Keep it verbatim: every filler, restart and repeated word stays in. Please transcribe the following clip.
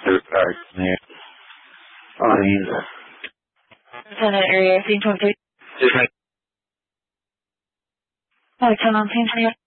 Lieutenant Area eighteen twenty-three. Oh, ten on scene,